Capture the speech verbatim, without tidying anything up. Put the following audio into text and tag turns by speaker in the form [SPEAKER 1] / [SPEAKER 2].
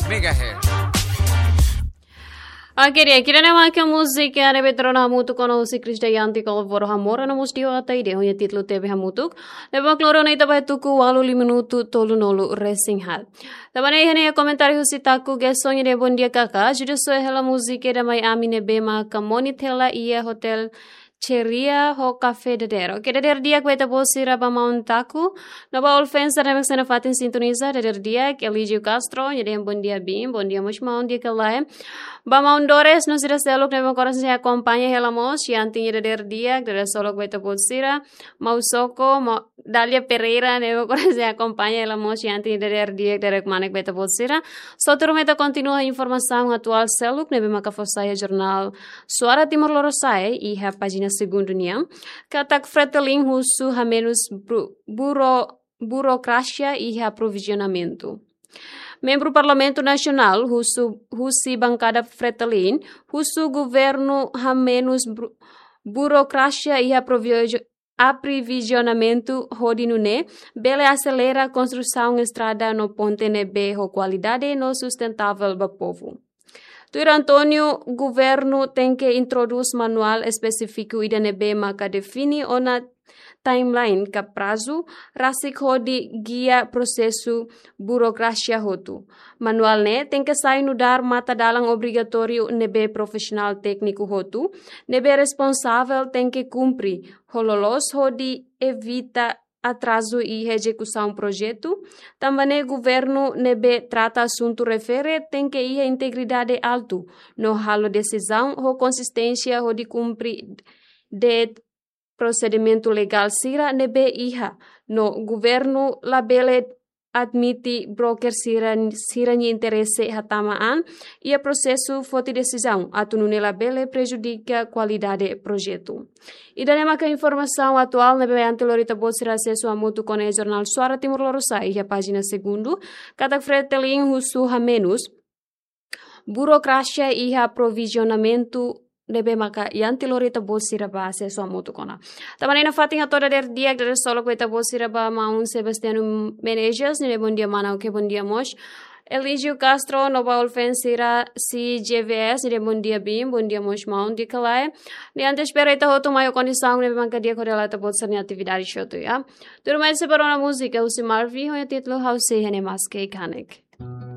[SPEAKER 1] megahertz.
[SPEAKER 2] Akhirnya, kita nama ke musik yang ada betron hamutuk kono si Krista Yanti kalau voro hamora na musdio ata ide honya titlu tebe hamutuk. Leba kloro na itabai tuku walu li minutu tolu nolu racing hal. Tabane hene komentari husitaku gesonye de bondia kaka judo so hela musike da mai amine bema kamoni tela ia hotel Cheria ho cafe de dero. Que de der dia que eta bolsira ba mauntaku. Nova ofensa na mexena fatin sintoniza de der dia que Eligio Castro, e de bom dia bim, bom dia mos maun dia que lá. Ba maundores no sira selok na coração se acompanha relamos, e antinha de der dia que de solo que eta bolsira, Mausoko, ma Dalia Pereira ne coração se acompanha relamos, e antinha de der dia que de manek beta bolsira. Sotro meta continua a informação atual selok ne bema cafosaya jornal Suara Timor Lorosai e a página segundo niang katak freteling husu ha menos buro, burocracia e aprovisionamento. Membro Parlamento Nacional husu husi bancada fretelin husu governo ha menos burocracia e aprovisionamento rodinune bele acelera a construção estrada no ponte nebe ho qualidade no sustentável ba povo. Tuir Antônio, governo tem que introduzir manual específico e denebema que define ona timeline que prazo, rasik hodi guia processo burocracia hotu. Manual ne tem que sair no dar mata dalang obrigatório nebe profissional técnico hotu, nebe responsável tem que cumprir hololos hodi evita atraso e execução projeto. Também o governo nebe trata assunto refere tem que ir a integridade alto no halo decisão ou consistência ou de cumprir de procedimento legal sira nebe iha no governo labele admite broker sira sira ni interesse hatamaan e o processo foti decisão atunune labele prejudica qualidade projeto. E daí a informação atual nebe antelorita bolsira acesso a mutu com o jornal Suara Timor Lorosai e a página segundo cada fretelin husu ha menos burocracia e aprovisionamento nebe maka yang tilorita bolsira ba acesso a mutu kona. Também na fatinha toda der dia der solo que eta bolsira ba maun Sebastiano Menezes ne bom dia mana que bom dia mos. Eligio Castro nova ofensira si G V S ne bom dia bim bom dia mos maun di kalai. Ni antes pereta hoto maio condição nebe maka dia correlata bolsira ni atividade shoto ya. Turma se parona música o si Marvi ho título house hene maske kanek.